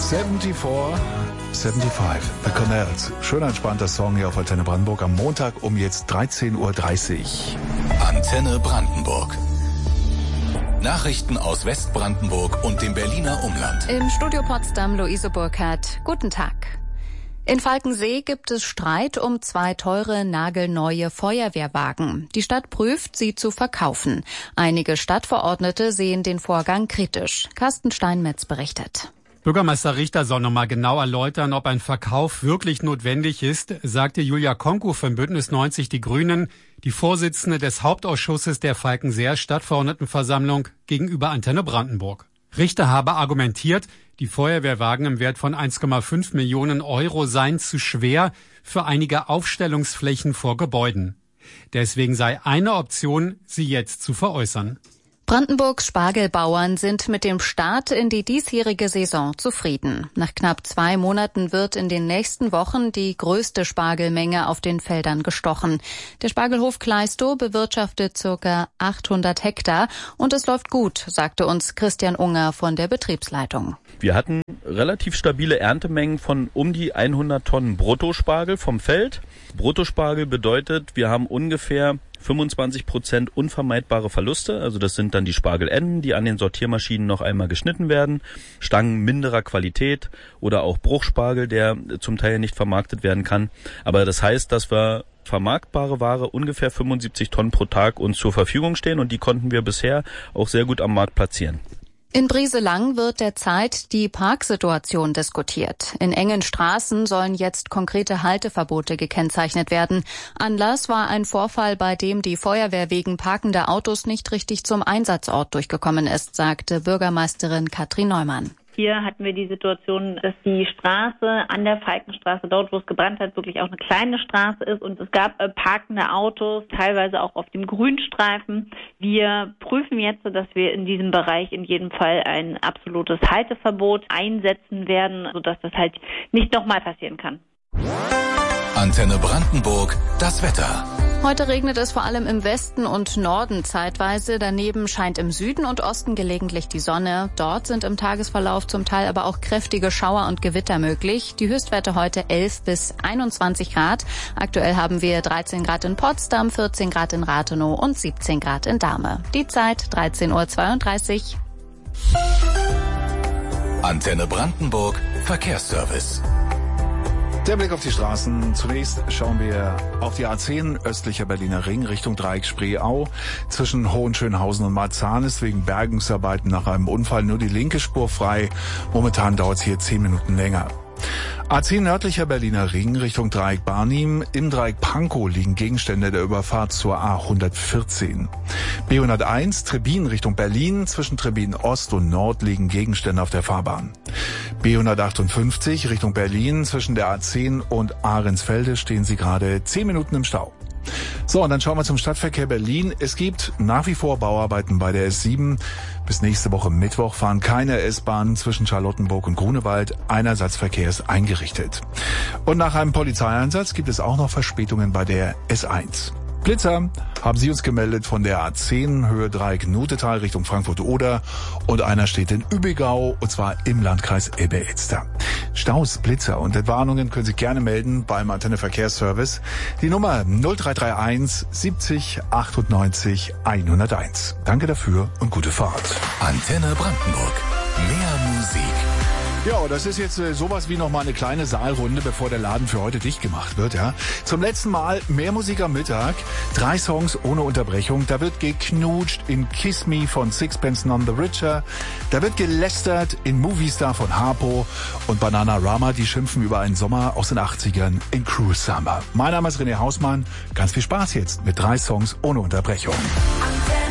75, The Connells. Schön entspannter Song hier auf Antenne Brandenburg am Montag um jetzt 13.30 Uhr. Antenne Brandenburg. Nachrichten aus Westbrandenburg und dem Berliner Umland. Im Studio Potsdam Luise Burkhardt. Guten Tag. In Falkensee gibt es Streit um 2 teure, nagelneue Feuerwehrwagen. Die Stadt prüft, sie zu verkaufen. Einige Stadtverordnete sehen den Vorgang kritisch. Carsten Steinmetz berichtet. Bürgermeister Richter soll noch mal genau erläutern, ob ein Verkauf wirklich notwendig ist, sagte Julia Konku von Bündnis 90 Die Grünen, die Vorsitzende des Hauptausschusses der Falkenseer Stadtverordnetenversammlung gegenüber Antenne Brandenburg. Richter habe argumentiert, die Feuerwehrwagen im Wert von 1,5 Millionen Euro seien zu schwer für einige Aufstellungsflächen vor Gebäuden. Deswegen sei eine Option, sie jetzt zu veräußern. Brandenburgs Spargelbauern sind mit dem Start in die diesjährige Saison zufrieden. Nach knapp 2 Monaten wird in den nächsten Wochen die größte Spargelmenge auf den Feldern gestochen. Der Spargelhof Kleistow bewirtschaftet ca. 800 Hektar und es läuft gut, sagte uns Christian Unger von der Betriebsleitung. Wir hatten relativ stabile Erntemengen von um die 100 Tonnen Bruttospargel vom Feld. Bruttospargel bedeutet, wir haben ungefähr 25% unvermeidbare Verluste, also das sind dann die Spargelenden, die an den Sortiermaschinen noch einmal geschnitten werden, Stangen minderer Qualität oder auch Bruchspargel, der zum Teil nicht vermarktet werden kann. Aber das heißt, dass wir vermarktbare Ware ungefähr 75 Tonnen pro Tag uns zur Verfügung stehen und die konnten wir bisher auch sehr gut am Markt platzieren. In Brieselang wird derzeit die Parksituation diskutiert. In engen Straßen sollen jetzt konkrete Halteverbote gekennzeichnet werden. Anlass war ein Vorfall, bei dem die Feuerwehr wegen parkender Autos nicht richtig zum Einsatzort durchgekommen ist, sagte Bürgermeisterin Katrin Neumann. Hier hatten wir die Situation, dass die Straße an der Falkenstraße, dort wo es gebrannt hat, wirklich auch eine kleine Straße ist und es gab parkende Autos, teilweise auch auf dem Grünstreifen. Wir prüfen jetzt, dass wir in diesem Bereich in jedem Fall ein absolutes Halteverbot einsetzen werden, sodass das halt nicht nochmal passieren kann. Antenne Brandenburg, das Wetter. Heute regnet es vor allem im Westen und Norden zeitweise. Daneben scheint im Süden und Osten gelegentlich die Sonne. Dort sind im Tagesverlauf zum Teil aber auch kräftige Schauer und Gewitter möglich. Die Höchstwerte heute 11 bis 21 Grad. Aktuell haben wir 13 Grad in Potsdam, 14 Grad in Rathenow und 17 Grad in Dahme. Die Zeit 13.32 Uhr. Antenne Brandenburg, Verkehrsservice. Der Blick auf die Straßen. Zunächst schauen wir auf die A10 östlicher Berliner Ring Richtung Dreieck Spreeau. Zwischen Hohenschönhausen und Marzahn ist wegen Bergungsarbeiten nach einem Unfall nur die linke Spur frei. Momentan dauert es hier 10 Minuten länger. A10 nördlicher Berliner Ring Richtung Dreieck Barnim. Im Dreieck Pankow liegen Gegenstände der Überfahrt zur A114. B101 Trebbin Richtung Berlin. Zwischen Trebbin Ost und Nord liegen Gegenstände auf der Fahrbahn. B158 Richtung Berlin. Zwischen der A10 und Ahrensfelde stehen sie gerade 10 Minuten im Stau. So, und dann schauen wir zum Stadtverkehr Berlin. Es gibt nach wie vor Bauarbeiten bei der S7. Bis nächste Woche Mittwoch fahren keine S-Bahnen zwischen Charlottenburg und Grunewald. Einersatzverkehr ist eingerichtet. Und nach einem Polizeieinsatz gibt es auch noch Verspätungen bei der S1. Blitzer haben sie uns gemeldet von der A10 Höhe Dreieck Nutetal Richtung Frankfurt-Oder und einer steht in Übigau und zwar im Landkreis Elbe-Elster. Staus, Blitzer und Entwarnungen können Sie gerne melden beim Antenne Verkehrsservice. Die Nummer 0331 70 98 101. Danke dafür und gute Fahrt. Antenne Brandenburg. Mehr Musik. Ja, das ist jetzt sowas wie nochmal eine kleine Saalrunde, bevor der Laden für heute dicht gemacht wird. Ja. Zum letzten Mal mehr Musik am Mittag, 3 Songs ohne Unterbrechung. Da wird geknutscht in Kiss Me von Sixpence None the Richer. Da wird gelästert in Movie Star von Harpo und Bananarama, die schimpfen über einen Sommer aus den 80ern in Cruel Summer. Mein Name ist René Hausmann. Ganz viel Spaß jetzt mit 3 Songs ohne Unterbrechung.